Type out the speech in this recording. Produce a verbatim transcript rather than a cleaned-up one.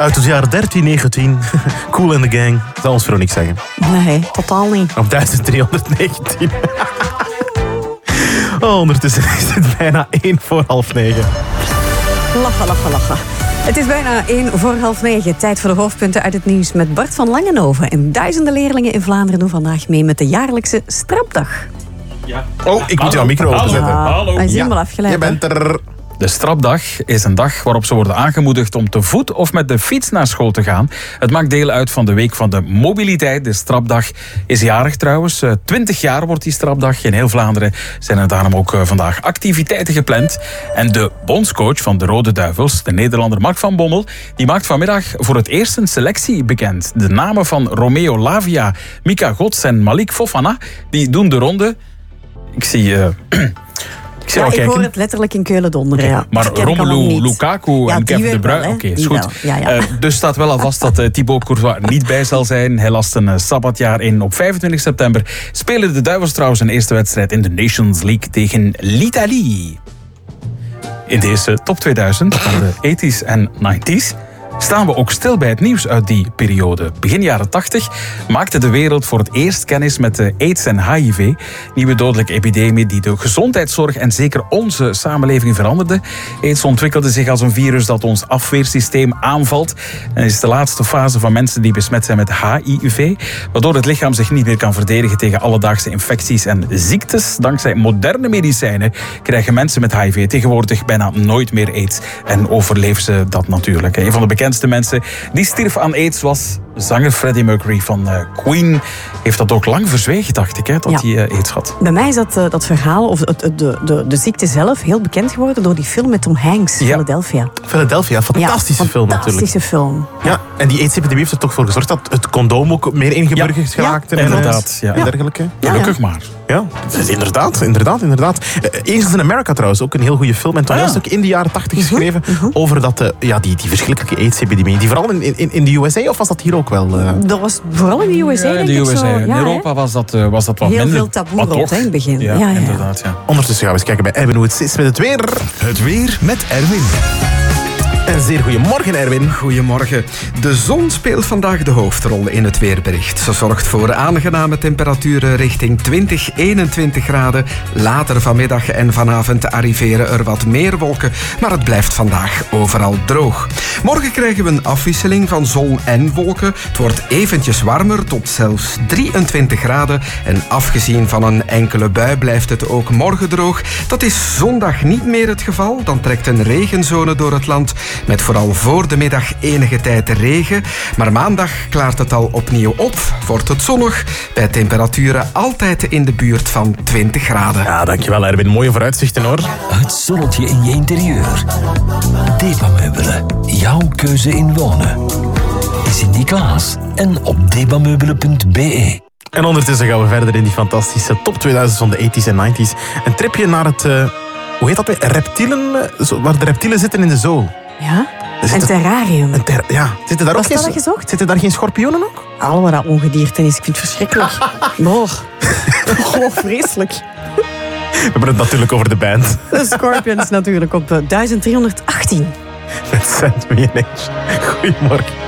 Uit het jaar dertien negentien. Cool in the Gang. Dat zal ons Veronique zeggen. Nee, totaal niet. Op duizend driehonderdnegentien. Oh, ondertussen is het bijna één voor half negen. Lachen, lachen, lachen. Het is bijna één voor half negen. Tijd voor de hoofdpunten uit het nieuws met Bart van Langenhoven. En duizenden leerlingen in Vlaanderen doen vandaag mee met de jaarlijkse strapdag. Ja. Oh, ik moet jouw micro openzetten. Ja, Hallo. hij is Ja, helemaal afgeleid. je bent er. De strapdag is een dag waarop ze worden aangemoedigd om te voet of met de fiets naar school te gaan. Het maakt deel uit van de week van de mobiliteit. De strapdag is jarig trouwens. twintig jaar wordt die strapdag. In heel Vlaanderen zijn er daarom ook vandaag activiteiten gepland. En de bondscoach van de Rode Duivels, de Nederlander Mark van Bommel, die maakt vanmiddag voor het eerst een selectie bekend. De namen van Romeo Lavia, Mika Gods en Malik Fofana, die doen de ronde. Ik zie... Uh, Ik, Ja, ik hoor het letterlijk in Keulen donderen. Ja. Maar Dat ken ik allemaal Romelu niet. Lukaku Ja, en die Kevin De weer Bruyne... wel, hè. Oké, is Die goed. wel. Ja, ja. Uh, dus staat wel al vast dat uh, Thibaut Courtois niet bij zal zijn. Hij last een uh, sabbatjaar in. Op vijfentwintig september spelen de Duivels trouwens een eerste wedstrijd in de Nations League tegen l'Italie. In deze top tweeduizend van de eighties en nineties... staan we ook stil bij het nieuws uit die periode. Begin jaren tachtig maakte de wereld voor het eerst kennis met de AIDS en H I V. Nieuwe dodelijke epidemie die de gezondheidszorg en zeker onze samenleving veranderde. AIDS ontwikkelde zich als een virus dat ons afweersysteem aanvalt. En is de laatste fase van mensen die besmet zijn met H I V. Waardoor het lichaam zich niet meer kan verdedigen tegen alledaagse infecties en ziektes. Dankzij moderne medicijnen krijgen mensen met H I V tegenwoordig bijna nooit meer AIDS. En overleven ze dat natuurlijk. Een van de bekendste mensen die stierf aan AIDS was zanger Freddie Mercury van uh, Queen. Heeft dat ook lang verzwegen, dacht ik, hè, dat Ja. hij uh, AIDS had. Bij mij is dat, uh, dat verhaal, of het, de, de, de ziekte zelf, heel bekend geworden door die film met Tom Hanks, Ja. Philadelphia. Philadelphia, fantastische ja, film natuurlijk. Fantastische film. Ja, en die AIDS-epidemie heeft er toch voor gezorgd dat het condoom ook meer ingeburgerd is Ja. geraakt. Ja, en, inderdaad, ja. en dergelijke. Ja, Gelukkig ja. maar. Ja, dus inderdaad, inderdaad, inderdaad. Uh, Angels in America trouwens, ook een heel goede film. En toneelstuk in de jaren tachtig geschreven over dat, uh, ja, die, die verschrikkelijke AIDS-epidemie. Die vooral in, in, in de U S A, of was dat hier ook wel? Uh... Dat was vooral in de U S A, Ja, in denk de ik U S A. zo. In Ja, Europa hè? was dat, uh, was dat wat Heel minder. veel taboe Maar rond, toch. hè, in het begin. Ja, Ja, ja. inderdaad, ja. Ondertussen gaan we eens kijken bij Erwin hoe het is met het weer. Het weer met Erwin. En zeer goedemorgen, Erwin. Goedemorgen. De zon speelt vandaag de hoofdrol in het weerbericht. Ze zorgt voor aangename temperaturen richting twintig, eenentwintig graden. Later vanmiddag en vanavond arriveren er wat meer wolken, maar het blijft vandaag overal droog. Morgen krijgen we een afwisseling van zon en wolken. Het wordt eventjes warmer, tot zelfs drieëntwintig graden. En afgezien van een enkele bui blijft het ook morgen droog. Dat is zondag niet meer het geval. Dan trekt een regenzone door het land, met vooral voor de middag enige tijd regen. Maar maandag klaart het al opnieuw op. Wordt het zonnig, bij temperaturen altijd in de buurt van twintig graden. Ja, dankjewel, Erwin. Mooie vooruitzichten, hoor. Het zonnetje in je interieur. Debameubelen. Jouw keuze in wonen. Sint-Niklaas en op debameubelen punt b e. En ondertussen gaan we verder in die fantastische top tweeduizend van de eighties en nineties. Een tripje naar het, uh, hoe heet dat weer? Reptielen, uh, zo, waar de reptielen zitten in de zoo. Ja? Er zit Een terrarium. Een ter, ja, zitten daar Was ook dat geen, al gezocht? Zitten daar geen schorpioenen ook? Al wat dat ongedierte is, ik vind het verschrikkelijk. Boah. Oh, vreselijk. We hebben het natuurlijk over de band. De Scorpions natuurlijk op uh, duizend driehonderdachttien. Met Send Me an Angel. Goedemorgen.